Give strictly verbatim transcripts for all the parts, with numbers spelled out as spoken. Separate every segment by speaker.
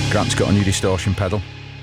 Speaker 1: Grant's got a new distortion pedal.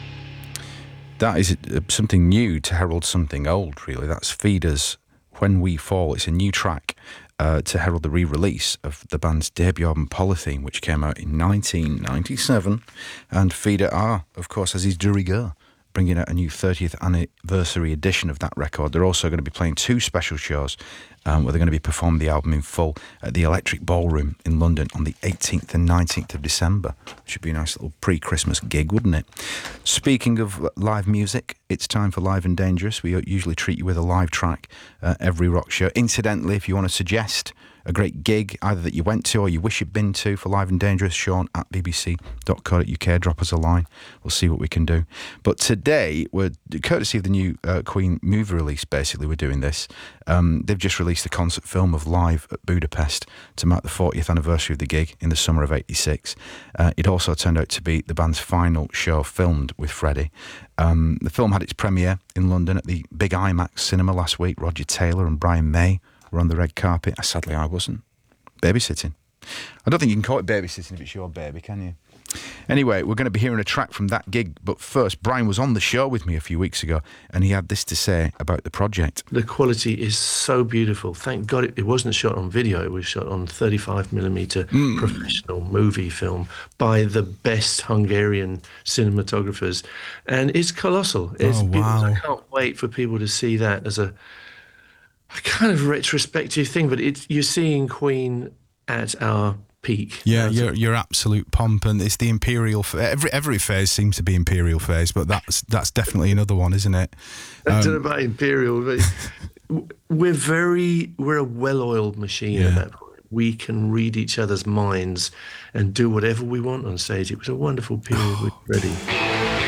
Speaker 1: That is something new to herald something old, really. That's Feeder's When We Fall. It's a new track uh, to herald the re-release of the band's debut album Polythene, which came out in nineteen ninety-seven. And Feeder are, of course, as is de rigueur, bringing out a new thirtieth anniversary edition of that record. They're also going to be playing two special shows um, where they're going to be performing the album in full at the Electric Ballroom in London on the eighteenth and nineteenth of December. Should be a nice little pre-Christmas gig, wouldn't it? Speaking of live music, it's time for Live and Dangerous. We usually treat you with a live track uh, every rock show. Incidentally, if you want to suggest a great gig, either that you went to or you wish you'd been to for Live and Dangerous, Sean at b b c dot co dot u k. Drop us a line. We'll see what we can do. But today, we're courtesy of the new uh, Queen movie release, basically, we're doing this. Um, they've just released a concert film of Live at Budapest to mark the fortieth anniversary of the gig in the summer of eighty-six. Uh, it also turned out to be the band's final show filmed with Freddie. Um, the film had its premiere in London at the Big IMAX cinema last week. Roger Taylor and Brian May were on the red carpet. Sadly, I wasn't. Babysitting. I don't think you can call it babysitting if it's your baby, can you? Anyway, we're going to be hearing a track from that gig, but first, Brian was on the show with me a few weeks ago, and he had this to say about the project.
Speaker 2: The quality is so beautiful. Thank God it, it wasn't shot on video. It was shot on thirty-five millimeter mm. professional movie film by the best Hungarian cinematographers, and it's colossal. It's
Speaker 1: oh, wow.
Speaker 2: I can't wait for people to see that as a, a kind of retrospective thing, but it's, you're seeing Queen at our peak.
Speaker 3: Yeah, your your absolute pomp, and it's the imperial. Every every phase seems to be imperial phase, but that's that's definitely another one, isn't it?
Speaker 2: Um, I don't know
Speaker 3: Um,
Speaker 2: about imperial, but we're very we're a well-oiled machine
Speaker 3: Yeah.
Speaker 2: at that point. We can read each other's minds and do whatever we want on stage. It was a wonderful period with Freddie.